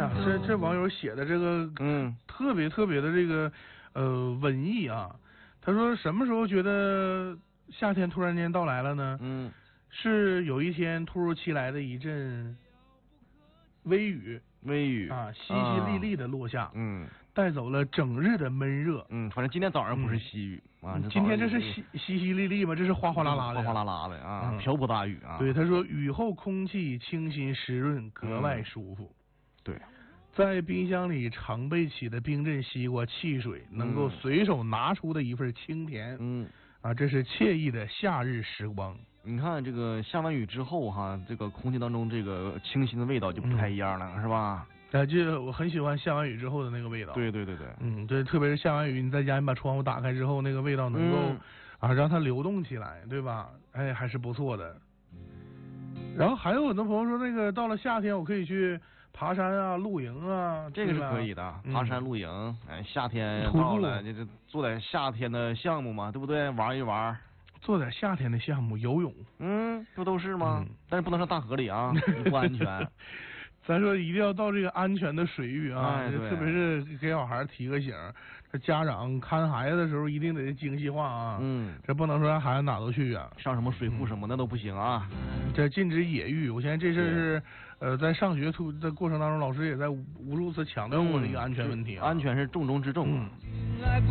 呀，这网友写的这个，特别的这个文艺啊。他说什么时候觉得夏天突然间到来了呢？是有一天突如其来的一阵微雨啊，淅淅沥沥的落下，带走了整日的闷热。 反正今天早上不是细雨啊， 今天这是淅淅沥沥吗？这是哗哗啦啦的啊，瓢泼大雨啊。 对，他说雨后空气清新湿润，格外舒服。 对， 在冰箱里常备起的冰镇西瓜、汽水，能够随手拿出的一份清甜。啊，这是惬意的夏日时光。 你看这个下完雨之后哈，这个空气当中这个清新的味道就不太一样了，是吧？ 就我很喜欢下完雨之后的那个味道。 对。 对，特别是下完雨，你在家你把窗户打开之后，那个味道能够让它流动起来，对吧？哎，还是不错的。然后还有很多朋友说，那个到了夏天，我可以去爬山啊、露营啊， 这个是可以的，爬山露营。夏天到了，就是做点夏天的项目嘛，对不对？玩一玩。 做点夏天的项目，游泳。 不都是吗？但是不能上大河里啊，不安全。 咱说一定要到这个安全的水域啊，特别是给小孩提个醒，这家长看孩子的时候一定得精细化啊。这不能说让孩子哪都去啊， 上什么水库什么那都不行啊。 这禁止野浴，我相信这事是在上学的过程当中，老师也在无数次强调过的一个安全问题啊。 安全是重中之重。